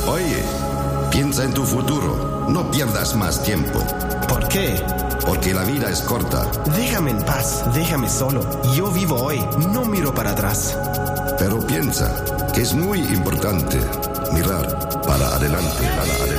Oye, piensa en tu futuro. No pierdas más tiempo. ¿Por qué? Porque la vida es corta. Déjame en paz, déjame solo. Yo vivo hoy, no miro para atrás. Pero piensa que es muy importante mirar para adelante.